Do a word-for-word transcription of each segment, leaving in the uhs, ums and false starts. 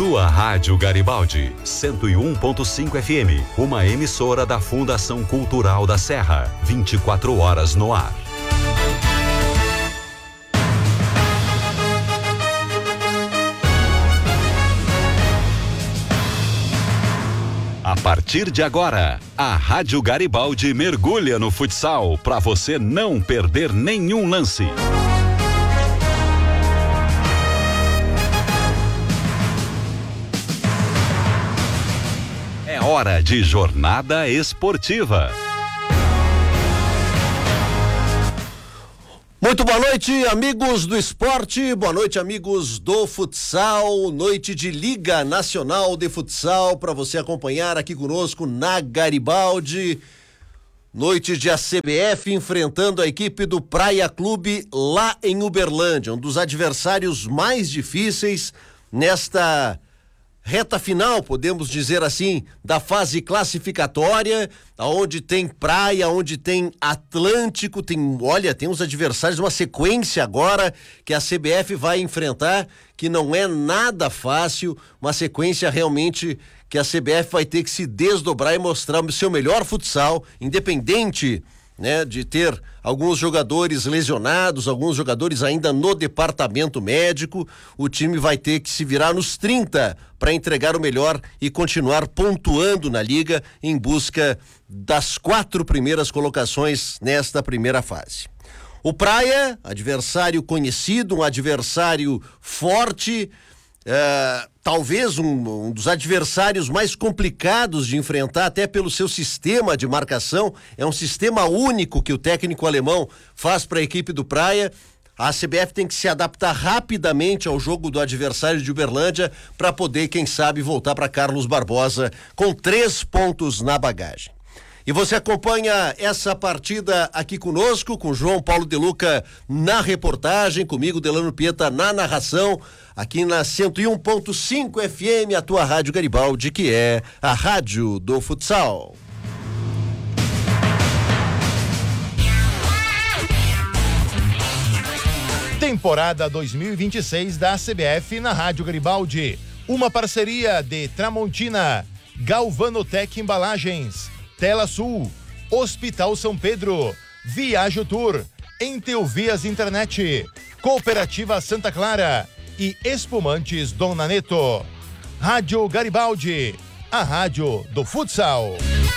Tua Rádio Garibaldi, cento e um ponto cinco F M, uma emissora da Fundação Cultural da Serra, vinte e quatro horas no ar. A partir de agora, a Rádio Garibaldi mergulha no futsal para você não perder nenhum lance. É hora de jornada esportiva. Muito boa noite, amigos do esporte, boa noite, amigos do futsal, noite de Liga Nacional de Futsal para você acompanhar aqui conosco na Garibaldi, noite de A C B F enfrentando a equipe do Praia Clube lá em Uberlândia, um dos adversários mais difíceis nesta reta final, podemos dizer assim, da fase classificatória, onde tem Praia, onde tem Atlântico, tem, olha, tem os adversários, uma sequência agora que a C B F vai enfrentar, que não é nada fácil, uma sequência realmente que a C B F vai ter que se desdobrar e mostrar o seu melhor futsal, independente, né, de ter alguns jogadores lesionados, alguns jogadores ainda no departamento médico. O time vai ter que se virar nos trinta para entregar o melhor e continuar pontuando na liga em busca das quatro primeiras colocações nesta primeira fase. O Praia, adversário conhecido, um adversário forte, é, talvez um, um dos adversários mais complicados de enfrentar, até pelo seu sistema de marcação. É um sistema único que o técnico alemão faz para a equipe do Praia. A C B F tem que se adaptar rapidamente ao jogo do adversário de Uberlândia para poder, quem sabe, voltar para Carlos Barbosa com três pontos na bagagem. E você acompanha essa partida aqui conosco, com João Paulo De Luca na reportagem, comigo, Delano Pieta, na narração, aqui na cento e um ponto cinco F M, a tua Rádio Garibaldi, que é a rádio do futsal. Temporada dois mil e vinte e seis da C B F na Rádio Garibaldi. Uma parceria de Tramontina, Galvanotec Embalagens, Tela Sul, Hospital São Pedro, Viajo Tour, Enteuvias Internet, Cooperativa Santa Clara e Espumantes Dona Neto. Rádio Garibaldi, a rádio do futsal.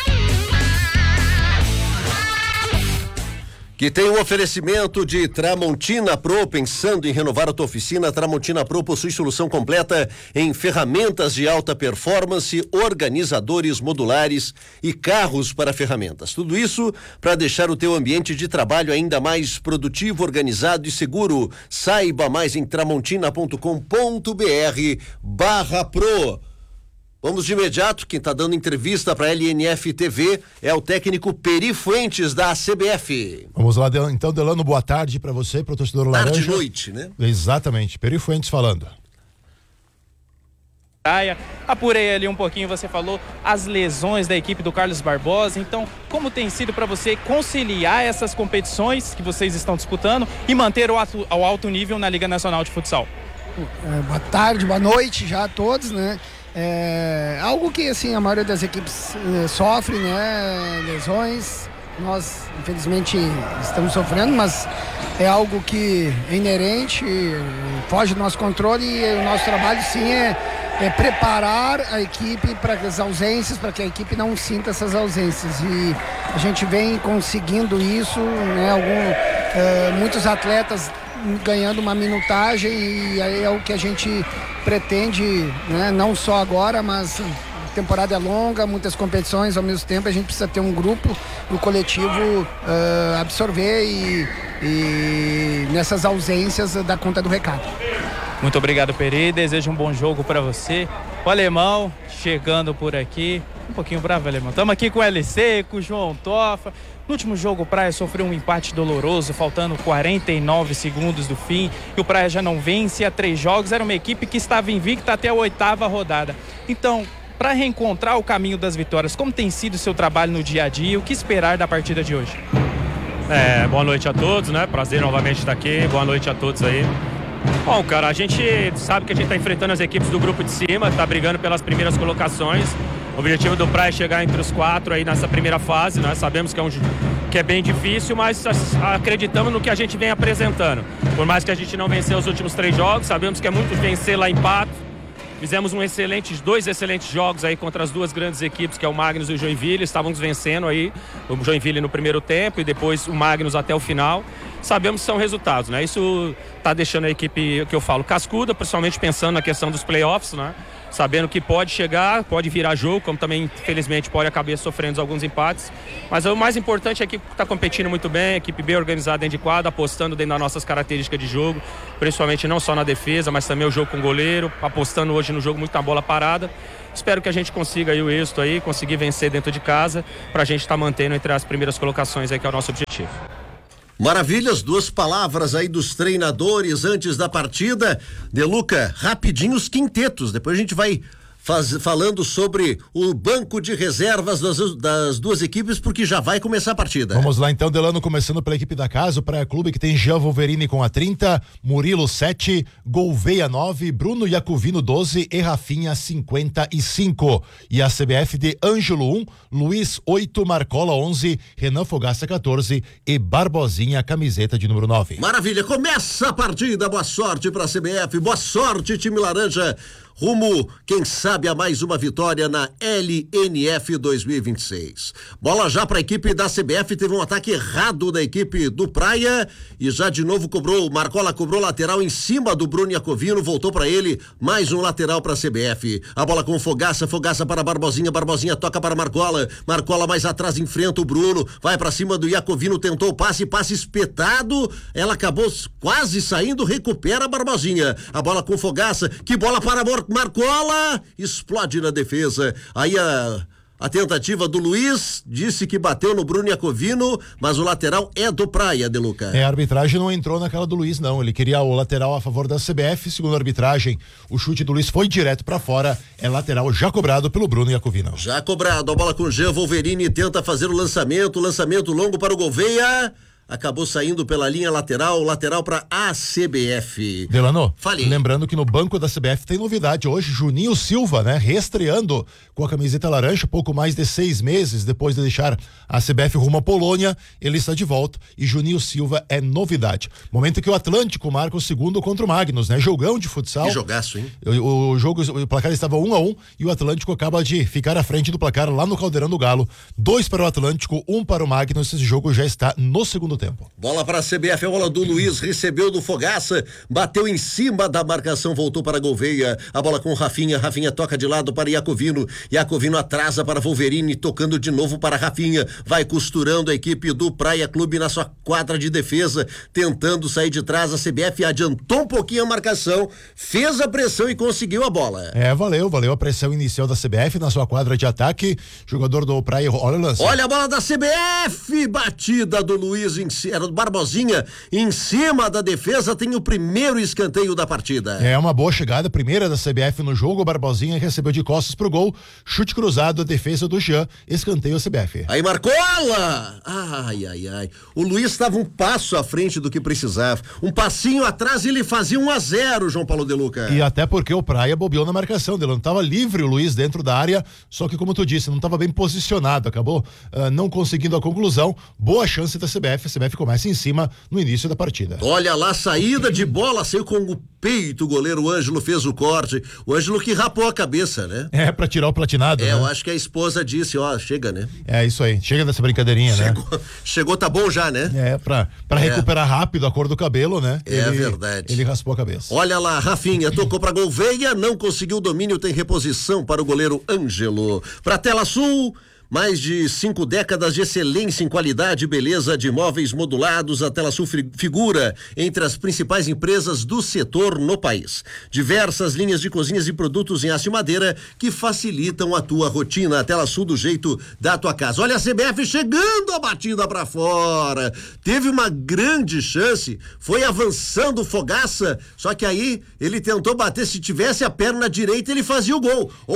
Que tem um oferecimento de Tramontina Pro. Pensando em renovar a tua oficina, a Tramontina Pro possui solução completa em ferramentas de alta performance, organizadores modulares e carros para ferramentas. Tudo isso para deixar o teu ambiente de trabalho ainda mais produtivo, organizado e seguro. Saiba mais em tramontina ponto com ponto br barra pro. Vamos de imediato, quem está dando entrevista para a L N F T V é o técnico Peri Fuentes, da C B F. Vamos lá, então, Delano, boa tarde para você e para o torcedor laranja. Tarde e noite, né? Exatamente, Peri Fuentes falando. Apurei ali um pouquinho, você falou as lesões da equipe do Carlos Barbosa, então como tem sido para você conciliar essas competições que vocês estão disputando e manter o alto, ao alto nível na Liga Nacional de Futsal? É, boa tarde, boa noite já a todos, né? É algo que, assim, a maioria das equipes é, sofre, né? Lesões. Nós, infelizmente, estamos sofrendo, mas é algo que é inerente, foge do nosso controle, e o nosso trabalho, sim, é, é preparar a equipe para as ausências, para que a equipe não sinta essas ausências. E a gente vem conseguindo isso, né? Algum, é, muitos atletas ganhando uma minutagem, e aí é o que a gente pretende, né? Não só agora, mas a temporada é longa, muitas competições ao mesmo tempo, a gente precisa ter um grupo, o coletivo uh, absorver e, e nessas ausências dar conta do recado. Muito obrigado, Peri, desejo um bom jogo para você. O Alemão chegando por aqui, um pouquinho bravo, Alemão. Estamos aqui com o L C, com o João Tofa. No último jogo, o Praia sofreu um empate doloroso, faltando quarenta e nove segundos do fim, e o Praia já não vence há três jogos. Era uma equipe que estava invicta até a oitava rodada. Então, para reencontrar o caminho das vitórias, como tem sido o seu trabalho no dia a dia? O que esperar da partida de hoje? É, boa noite a todos, né? Prazer novamente estar aqui. Boa noite a todos aí. Bom, cara, a gente sabe que a gente está enfrentando as equipes do grupo de cima, está brigando pelas primeiras colocações. O objetivo do Praia é chegar entre os quatro aí nessa primeira fase. Nós sabemos que é, um, que é bem difícil, mas acreditamos no que a gente vem apresentando. Por mais que a gente não venceu os últimos três jogos, sabemos que é muito vencer lá em Pato. Fizemos um excelente, dois excelentes jogos aí contra as duas grandes equipes, que é o Magnus e o Joinville. Estávamos vencendo aí o Joinville no primeiro tempo e depois o Magnus até o final. Sabemos que são resultados, né? Isso está deixando a equipe, que eu falo, cascuda, principalmente pensando na questão dos playoffs, né? Sabendo que pode chegar, pode virar jogo, como também, infelizmente, pode acabar sofrendo alguns empates. Mas o mais importante é que está competindo muito bem, a equipe bem organizada dentro de quadra, apostando dentro das nossas características de jogo, principalmente não só na defesa, mas também o jogo com o goleiro, apostando hoje no jogo muito na bola parada. Espero que a gente consiga aí o êxito aí, conseguir vencer dentro de casa, para a gente estar tá mantendo entre as primeiras colocações aí, que é o nosso objetivo. Maravilhas, duas palavras aí dos treinadores antes da partida. Deluca, rapidinho os quintetos, depois a gente vai faz, falando sobre o banco de reservas das, das duas equipes, porque já vai começar a partida. Vamos lá então, Delano, começando pela equipe da casa, o Praia Clube, que tem Jean Wolverini com a trinta, Murilo sete, Gouveia nove, Bruno Iacovino doze e Rafinha cinquenta e cinco. E a C B F de Ângelo um, Luiz oito, Marcola onze, Renan Fogaça quatorze e Barbosinha, camiseta de número nove. Maravilha, começa a partida, boa sorte pra C B F, boa sorte time laranja, rumo, quem sabe, a mais uma vitória na L N F dois mil e vinte e seis. Bola já para a equipe da C B F, teve um ataque errado da equipe do Praia e já de novo cobrou, Marcola cobrou lateral em cima do Bruno Iacovino, voltou para ele, mais um lateral para a C B F. A bola com Fogaça, Fogaça para Barbosinha, Barbosinha toca para Marcola, Marcola mais atrás enfrenta o Bruno, vai para cima do Iacovino, tentou o passe, passe espetado, ela acabou quase saindo, recupera a Barbosinha. A bola com Fogaça, que bola para Marcola, explode na defesa. Aí a, a tentativa do Luiz, disse que bateu no Bruno Iacovino, mas o lateral é do Praia, Deluca. É, a arbitragem não entrou naquela do Luiz, não. Ele queria o lateral a favor da C B F. Segundo a arbitragem, o chute do Luiz foi direto pra fora. É lateral já cobrado pelo Bruno Iacovino. Já cobrado. A bola com o Jean Wolverini, tenta fazer o lançamento. Lançamento longo para o Gouveia. Acabou saindo pela linha lateral, lateral para a C B F. Delano, Falei. Lembrando que no banco da C B F tem novidade hoje, Juninho Silva, né? Reestreando com a camiseta laranja, pouco mais de seis meses depois de deixar a C B F rumo à Polônia, ele está de volta e Juninho Silva é novidade. Momento que o Atlântico marca o segundo contra o Magnus, né? Jogão de futsal. Que jogaço, hein? O, o jogo, o placar estava um a um e o Atlântico acaba de ficar à frente do placar lá no Caldeirão do Galo. Dois para o Atlântico, um para o Magnus. Esse jogo já está no segundo tempo. Bola para a C B F, a bola do Luiz, recebeu do Fogaça, bateu em cima da marcação, voltou para a Gouveia, a bola com o Rafinha, Rafinha toca de lado para Iacovino, Iacovino atrasa para Wolverini, tocando de novo para Rafinha, vai costurando a equipe do Praia Clube na sua quadra de defesa, tentando sair de trás, a C B F adiantou um pouquinho a marcação, fez a pressão e conseguiu a bola. É, valeu, valeu a pressão inicial da C B F na sua quadra de ataque, jogador do Praia, olha o lance. Olha a bola da C B F, batida do Luiz em cima, do Barbosinha, em cima da defesa, tem o primeiro escanteio da partida. É uma boa chegada, primeira da C B F no jogo, o Barbosinha recebeu de costas pro gol, chute cruzado, a defesa do Jean, escanteio a C B F. Aí Marcola! Ai, ai, ai. O Luiz estava um passo à frente do que precisava, um passinho atrás e ele fazia um a zero, João Paulo Deluca. E até porque o Praia bobeou na marcação dele, não estava livre o Luiz dentro da área, só que como tu disse, não estava bem posicionado, acabou uh, não conseguindo a conclusão, boa chance da C B F, a C B F começa em cima no início da partida. Olha lá, saída de bola, saiu com o peito, o goleiro Ângelo fez o corte, o Ângelo que rapou a cabeça, né? É, pra tirar o platinado, É, né? eu acho que a esposa disse, ó, chega, né? É, isso aí, chega dessa brincadeirinha, chegou, né? Chegou, tá bom já, né? É, pra, pra É. recuperar rápido a cor do cabelo, né? É ele, verdade. Ele raspou a cabeça. Olha lá, Rafinha tocou pra Gouveia, não conseguiu o domínio, tem reposição para o goleiro Ângelo. Pra Tela Sul, mais de cinco décadas de excelência em qualidade e beleza de móveis modulados, a Tela Sul figura entre as principais empresas do setor no país. Diversas linhas de cozinhas e produtos em aço e madeira que facilitam a tua rotina. A Tela Sul do jeito da tua casa. Olha a C B F chegando a batida pra fora. Teve uma grande chance, foi avançando o Fogaça, só que aí ele tentou bater, se tivesse a perna direita ele fazia o gol. Ou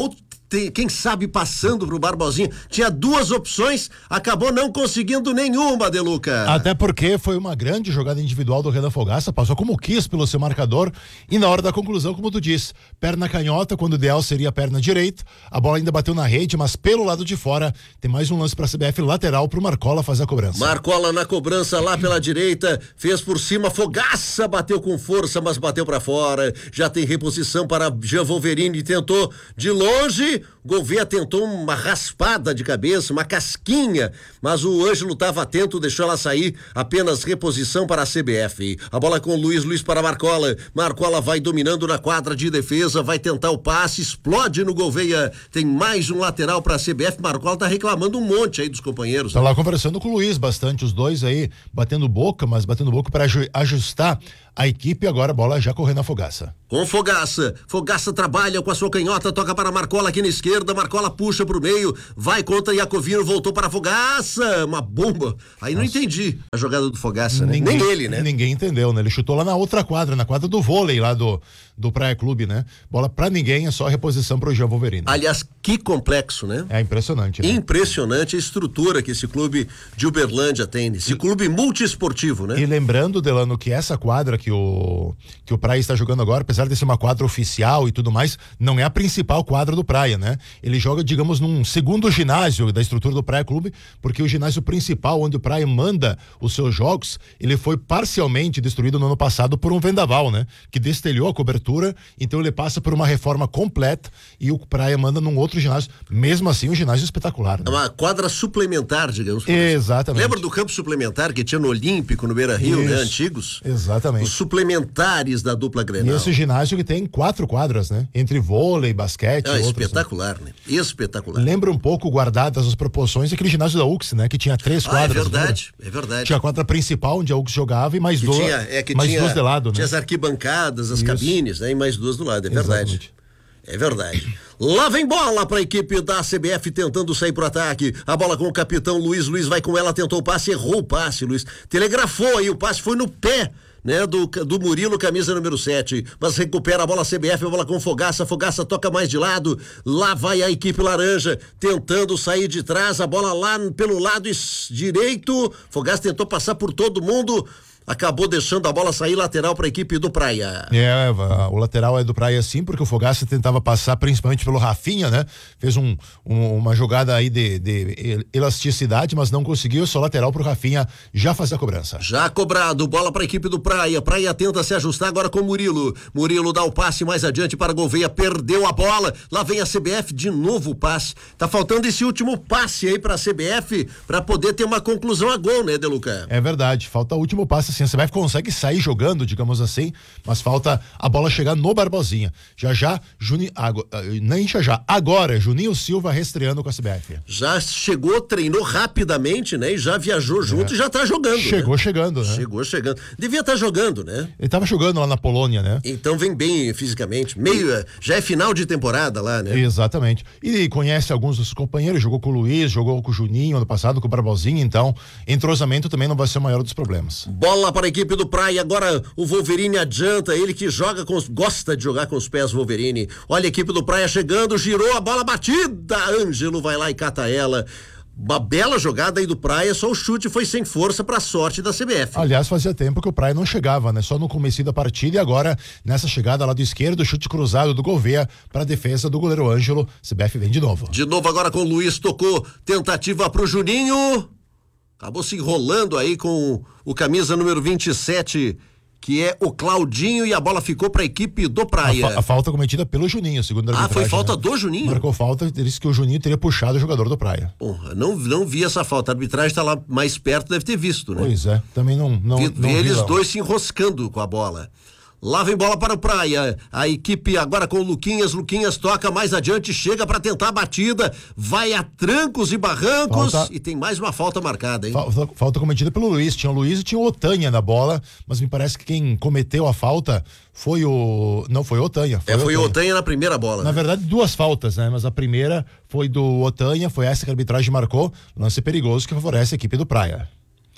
Tem, quem sabe passando pro Barbosinha. Tinha duas opções, acabou não conseguindo nenhuma, Deluca. Até porque foi uma grande jogada individual do Renan Fogaça, passou como quis pelo seu marcador e na hora da conclusão, como tu disse, perna canhota, quando o ideal seria a perna direita, a bola ainda bateu na rede, mas pelo lado de fora tem mais um lance pra C B F lateral pro Marcola fazer a cobrança. Marcola na cobrança lá pela direita, fez por cima, Fogaça bateu com força, mas bateu pra fora, já tem reposição para Jean Wolverine, tentou de longe, Gouveia tentou uma raspada de cabeça, uma casquinha, mas o Ângelo estava atento, deixou ela sair, apenas reposição para a C B F. A bola com o Luiz, Luiz para Marcola, Marcola vai dominando na quadra de defesa, vai tentar o passe, explode no Gouveia, tem mais um lateral para a C B F, Marcola tá reclamando um monte aí dos companheiros. Tá lá conversando com o Luiz bastante, os dois aí batendo boca, mas batendo boca para ajustar a equipe, agora a bola já correndo na Fogaça. Com Fogaça, Fogaça trabalha com a sua canhota, toca para Marcola aqui na esquerda, Marcola puxa pro meio, vai contra Iacovino, voltou para Fogaça, uma bomba. Aí não Nossa. entendi a jogada do Fogaça, né? Ninguém, Nem ele, né? Ninguém entendeu, né? Ele chutou lá na outra quadra, na quadra do vôlei lá do, do Praia Clube, né? Bola pra ninguém, é só reposição pro Jean Wolverine. Aliás, que complexo, né? É impressionante, né? Impressionante a estrutura que esse clube de Uberlândia tem, esse clube multiesportivo, né? E lembrando, Delano, que essa quadra que o, que o Praia está jogando agora, apesar de ser uma quadra oficial e tudo mais, não é a principal quadra do Praia, né? Ele joga, digamos, num segundo ginásio da estrutura do Praia Clube, porque o ginásio principal, onde o Praia manda os seus jogos, ele foi parcialmente destruído no ano passado por um vendaval, né? Que destelhou a cobertura, então ele passa por uma reforma completa e o Praia manda num outro ginásio, mesmo assim um ginásio espetacular, né? É uma quadra suplementar, digamos. Exatamente. Lembra do campo suplementar que tinha no Olímpico, no Beira-Rio, né? Antigos? Exatamente. Os suplementares da dupla Grenal. E esse ginásio que tem quatro quadras, né? Entre vôlei, basquete é, e outros. Espetacular, né? né? Espetacular. Lembra um pouco, guardadas as proporções, aquele ginásio da U X, né? Que tinha três ah, quadras. É verdade, né? é verdade. Tinha a quadra principal, onde a U X jogava, e mais, que do... tinha, é, que mais tinha, duas de lado, né? Tinha as arquibancadas, as Isso. cabines, né? E mais duas do lado, é verdade. Exatamente. É verdade. Lá vem bola para a equipe da C B F tentando sair pro ataque. A bola com o capitão Luiz. Luiz vai com ela, tentou o passe, errou o passe, Luiz. Telegrafou aí, o passe foi no pé, né, do, do Murilo, camisa número sete, mas recupera a bola C B F, a bola com Fogaça, Fogaça toca mais de lado, lá vai a equipe laranja, tentando sair de trás, a bola lá pelo lado direito, Fogaça tentou passar por todo mundo, acabou deixando a bola sair lateral para a equipe do Praia. É, o lateral é do Praia sim, porque o Fogaça tentava passar principalmente pelo Rafinha, né? Fez um, um, uma jogada aí de, de elasticidade, mas não conseguiu, só lateral pro Rafinha já fazer a cobrança. Já cobrado, bola para a equipe do Praia, Praia tenta se ajustar agora com o Murilo, Murilo dá o passe mais adiante para Gouveia, perdeu a bola, lá vem a C B F, de novo o passe, tá faltando esse último passe aí para a C B F, para poder ter uma conclusão a gol, né, Deluca? É verdade, falta o último passe. A C B F consegue sair jogando, digamos assim, mas falta a bola chegar no Barbosinha. Já já, Juninho, nem já já, agora, Juninho Silva reestreando com a C B F. Já chegou, treinou rapidamente, né? E já viajou junto é. e já tá jogando. Chegou né? chegando, né? Chegou chegando. Devia estar tá jogando, né? Ele tava jogando lá na Polônia, né? Então vem bem fisicamente. Meio, já é final de temporada lá, né? Exatamente. E conhece alguns dos companheiros, jogou com o Luiz, jogou com o Juninho ano passado, com o Barbosinha, então entrosamento também não vai ser o maior dos problemas. Bola para a equipe do Praia, agora o Wolverine adianta, ele que joga com os, gosta de jogar com os pés, Wolverine. Olha a equipe do Praia chegando, girou a bola batida, Ângelo vai lá e cata ela. Uma bela jogada aí do Praia, só o chute foi sem força pra sorte da C B F. Aliás, fazia tempo que o Praia não chegava, né? Só no começo da partida e agora nessa chegada lá do esquerdo, chute cruzado do Gouveia pra defesa do goleiro Ângelo, C B F vem de novo. De novo agora com o Luiz, tocou, tentativa pro Juninho. Acabou se enrolando aí com o camisa número vinte e sete, que é o Claudinho, e a bola ficou para a equipe do Praia. A, fa- a falta cometida pelo Juninho, segundo a arbitragem. Ah, foi falta né? do Juninho? Marcou falta, disse que o Juninho teria puxado o jogador do Praia. Porra, não, não vi essa falta. A arbitragem está lá mais perto, deve ter visto, né? Pois é, também não, não, vi, não vi eles vi, dois se enroscando com a bola. Lá vem bola para o Praia, a equipe agora com o Luquinhas, Luquinhas toca mais adiante, chega para tentar a batida, vai a trancos e barrancos, falta... e tem mais uma falta marcada, hein? Falta, falta cometida pelo Luiz, tinha o Luiz e tinha o Otanha na bola, mas me parece que quem cometeu a falta foi o... não, foi o Otanha. Foi é, foi o Otanha na primeira bola. Na né? verdade, duas faltas, né? Mas a primeira foi do Otanha, foi essa que a arbitragem marcou, lance perigoso que favorece a equipe do Praia.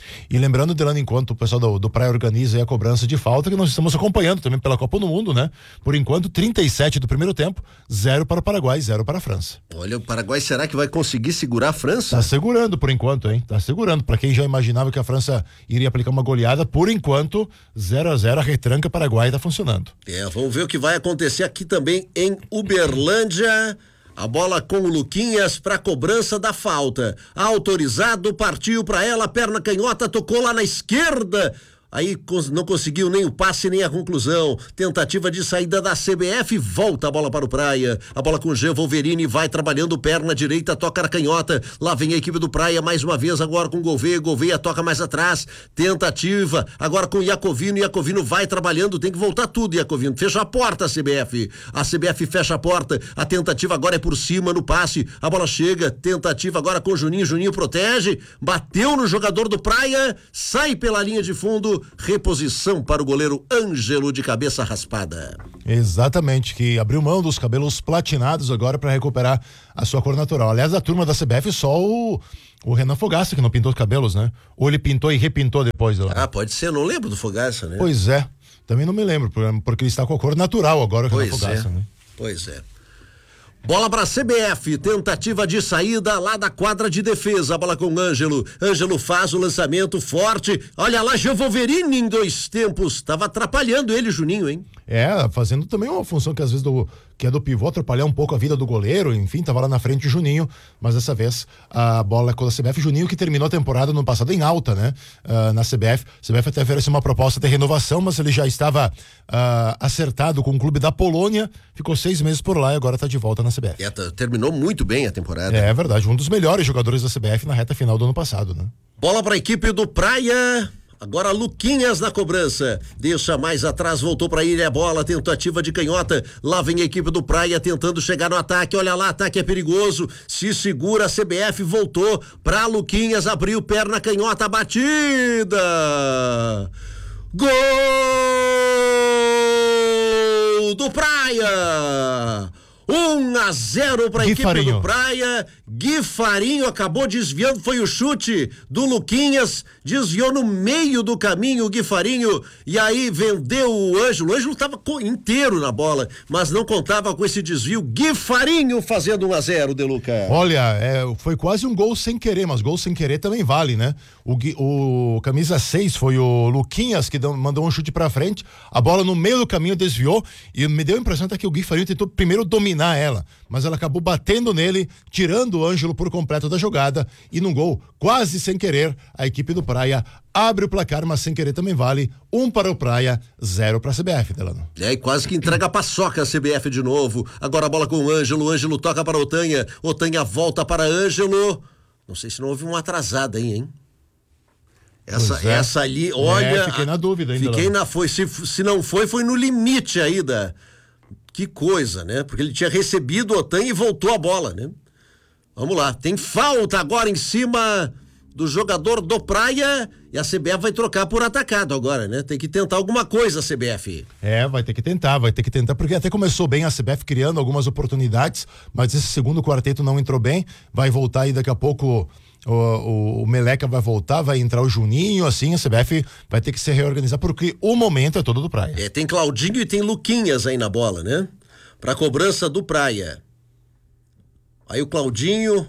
E lembrando, Delano, enquanto o pessoal do, do Praia organiza aí a cobrança de falta, que nós estamos acompanhando também pela Copa do Mundo, né? Por enquanto, trinta e sete do primeiro tempo, zero para o Paraguai, zero para a França. Olha, o Paraguai será que vai conseguir segurar a França? Tá segurando por enquanto, hein? Tá segurando. Para quem já imaginava que a França iria aplicar uma goleada, por enquanto, zero a zero, a retranca Paraguai tá funcionando. É, vamos ver o que vai acontecer aqui também em Uberlândia. A bola com o Luquinhas para cobrança da falta. Autorizado, partiu para ela, perna canhota, tocou lá na esquerda. Aí não conseguiu nem o passe nem a conclusão. Tentativa de saída da C B F, volta a bola para o Praia. A bola com o G. Wolverine, vai trabalhando, perna direita, toca na canhota. Lá vem a equipe do Praia mais uma vez, agora com o Gouveia. Gouveia toca mais atrás. Tentativa, agora com o Iacovino. Iacovino vai trabalhando, tem que voltar tudo, Iacovino. Fecha a porta a C B F. A C B F fecha a porta. A tentativa agora é por cima no passe. A bola chega, tentativa agora com o Juninho. Juninho protege, bateu no jogador do Praia, sai pela linha de fundo. Reposição para o goleiro Ângelo de cabeça raspada. Exatamente, que abriu mão dos cabelos platinados agora para recuperar a sua cor natural. Aliás, da turma da C B F, só o, o Renan Fogaça que não pintou os cabelos, né? Ou ele pintou e repintou depois. Lá. Ah, pode ser, não lembro do Fogaça, né? Pois é, também não me lembro, porque ele está com a cor natural agora, o Renan pois Fogaça. É. Né? Pois é. Bola para C B F, tentativa de saída lá da quadra de defesa, a bola com o Ângelo. Ângelo faz o lançamento forte. Olha lá, Jean Wolverine em dois tempos. Tava atrapalhando ele, Juninho, hein? É, fazendo também uma função que às vezes do, que é do pivô, atrapalhar um pouco a vida do goleiro, enfim, tava lá na frente o Juninho, mas dessa vez a bola é com a C B F. Juninho que terminou a temporada no passado em alta, né? Uh, na C B F. A C B F até ofereceu uma proposta de renovação, mas ele já estava uh, acertado com o clube da Polônia, ficou seis meses por lá e agora tá de volta na C B F. É, tá, terminou muito bem a temporada. É, é verdade, um dos melhores jogadores da C B F na reta final do ano passado, né? Bola para a equipe do Praia. Agora Luquinhas na cobrança, deixa mais atrás, voltou para ele a bola, tentativa de canhota, lá vem a equipe do Praia tentando chegar no ataque, olha lá, ataque é perigoso, se segura, a C B F voltou para Luquinhas, abriu perna canhota, batida, gol do Praia! um a zero para a equipe do Praia. Guifarinho acabou desviando, foi o chute do Luquinhas, desviou no meio do caminho o Guifarinho e aí vendeu o Ângelo. O Ângelo estava inteiro na bola, mas não contava com esse desvio. Guifarinho fazendo um a zero, Deluca. Olha, é, foi quase um gol sem querer, mas gol sem querer também vale, né? O, o camisa seis foi o Luquinhas que deu, mandou um chute pra frente, a bola no meio do caminho desviou e me deu a impressão até que o Guifarinho tentou primeiro dominar ela, mas ela acabou batendo nele, tirando o Ângelo por completo da jogada e num gol quase sem querer, a equipe do Praia abre o placar, mas sem querer também vale, um para o Praia, zero para a C B F, Delano. É, e quase que entrega a paçoca a C B F de novo, agora a bola com o Ângelo, o Ângelo toca para o Otanha, Otanha volta para Ângelo, não sei se não houve uma atrasada aí, hein? Essa, é. essa ali, olha... É, fiquei na dúvida ainda. Fiquei na... Foi, se, se não foi, foi no limite aí da... Que coisa, né? Porque ele tinha recebido o Otan e voltou a bola, né? Vamos lá, tem falta agora em cima do jogador do Praia e a C B F vai trocar por atacado agora, né? Tem que tentar alguma coisa a C B F. É, vai ter que tentar, vai ter que tentar, porque até começou bem a C B F criando algumas oportunidades, mas esse segundo quarteto não entrou bem, vai voltar aí daqui a pouco... O, o, o Meleca vai voltar, vai entrar o Juninho, assim, a C B F vai ter que se reorganizar, porque o momento é todo do Praia. É, tem Claudinho e tem Luquinhas aí na bola, né? Pra cobrança do Praia. Aí o Claudinho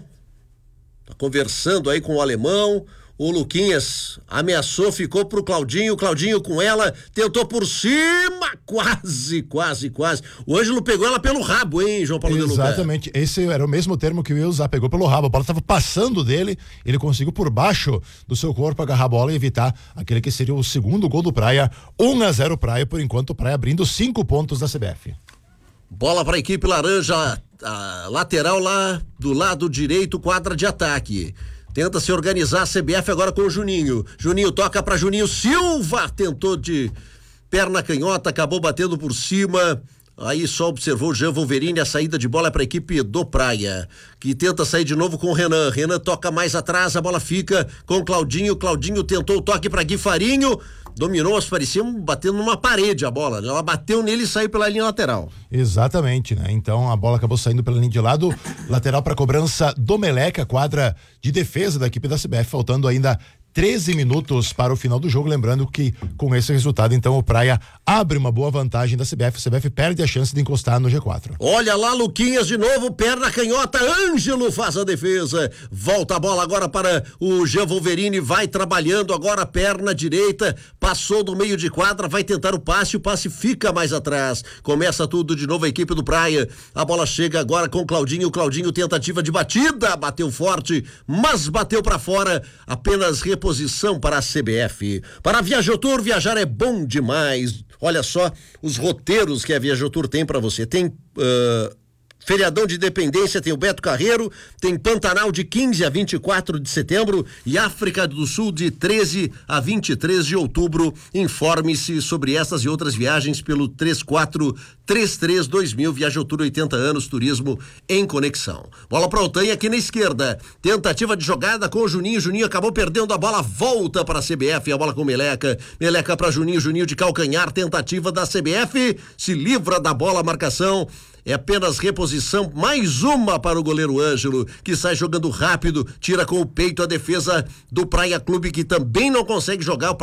tá conversando aí com o alemão, o Luquinhas ameaçou, ficou pro Claudinho, o Claudinho com ela, tentou por cima, quase, quase, quase. O Ângelo pegou ela pelo rabo, hein, João Paulo de Luca? Exatamente, esse era o mesmo termo que eu ia usar, pegou pelo rabo, a bola estava passando dele, ele conseguiu por baixo do seu corpo agarrar a bola e evitar aquele que seria o segundo gol do Praia, um a zero Praia, por enquanto o Praia abrindo cinco pontos da C B F. Bola para a equipe laranja, a lateral lá do lado direito, quadra de ataque. Tenta se organizar a C B F agora com o Juninho. Juninho toca para Juninho Silva. Tentou de perna canhota, acabou batendo por cima. Aí só observou o Jean Wolverine, a saída de bola é para a equipe do Praia, que tenta sair de novo com o Renan. Renan toca mais atrás, a bola fica com o Claudinho. Claudinho tentou o toque para Guifarinho. Dominou, as pareciam batendo numa parede a bola. Ela bateu nele e saiu pela linha lateral. Exatamente, né? Então a bola acabou saindo pela linha de lado, lateral para cobrança do Meleca, quadra de defesa da equipe da C B F, faltando ainda treze minutos para o final do jogo, lembrando que com esse resultado, então, o Praia abre uma boa vantagem da C B F, a C B F perde a chance de encostar no G quatro. Olha lá, Luquinhas de novo, perna canhota, Ângelo faz a defesa, volta a bola agora para o Jean Wolverine, vai trabalhando agora, perna direita, passou do meio de quadra, vai tentar o passe, o passe fica mais atrás, começa tudo de novo a equipe do Praia, a bola chega agora com o Claudinho, Claudinho tentativa de batida, bateu forte, mas bateu para fora, apenas reposição para a C B F. Para a Viajotour, viajar é bom demais. Olha só os roteiros que a Viajotour tem para você. Tem uh, feriadão de Independência, tem o Beto Carreiro, tem Pantanal de quinze a vinte e quatro de setembro e África do Sul de treze a vinte e três de outubro. Informe-se sobre essas e outras viagens pelo três quatro três três dois mil. Viajotour, oitenta anos, turismo em conexão. Bola para o Otanha aqui na esquerda. Tentativa de jogada com o Juninho. Juninho acabou perdendo a bola, volta para a C B F. A bola com o Meleca. Meleca para Juninho. Juninho de calcanhar. Tentativa da C B F. Se livra da bola, a marcação. É apenas reposição, mais uma para o goleiro Ângelo, que sai jogando rápido, tira com o peito a defesa do Praia Clube, que também não consegue jogar.